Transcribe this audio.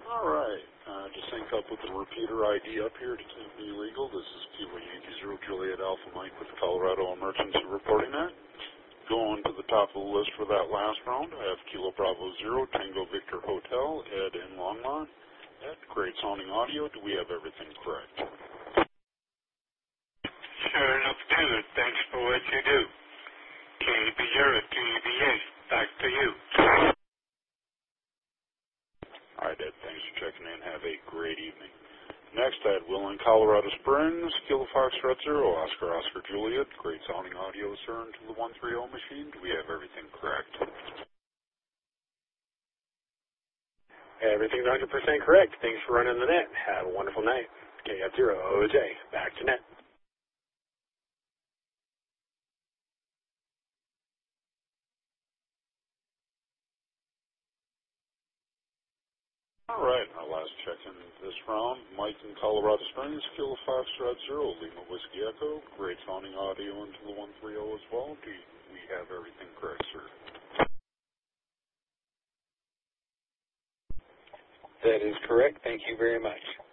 All right. Just sync up with the repeater ID up here to keep me legal. This is Kilo Yankee Zero Juliet Alpha Mike with the Colorado Emergency Reporting Net. Going to the top of the list for that last round, I have Kilo Bravo Zero Tango Victor Hotel, Ed in Longmont. Ed, great sounding audio. Do we have everything correct? Sure enough, dude. Thanks for what you do. KB0, KBA, back to you. All right, Ed, thanks for checking in. Have a great evening. Next, I had Will in Colorado Springs, Kilo Foxtrot Zero, Oscar Oscar Juliet. Great sounding audio, sir, into the 130 machine. Do we have everything correct? Everything's 100% correct. Thanks for running the net. Have a wonderful night. KF0, OJ, back to net. All right, our last check-in this round, Mike in Colorado Springs, Kilo Foxtrot Zero, Lima Whiskey Echo. Great sounding audio into the 130 as well. Do we have everything correct, sir? That is correct. Thank you very much.